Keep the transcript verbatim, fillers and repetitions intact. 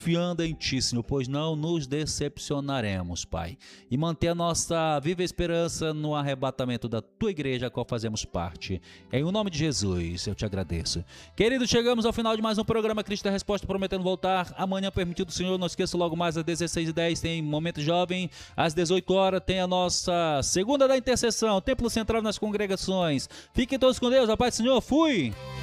confiando em Ti, Senhor, pois não nos decepcionaremos, Pai. E manter a nossa viva esperança no arrebatamento da Tua igreja, a qual fazemos parte. Em o nome de Jesus, eu te agradeço. Querido, chegamos ao final de mais um programa Cristo é Resposta, prometendo voltar amanhã, permitido o Senhor. Não esqueça, logo mais às dezesseis e dez tem Momento Jovem, às dezoito horas tem a nossa Segunda da Intercessão, Templo Central nas congregações. Fiquem todos com Deus, a paz do Senhor, fui!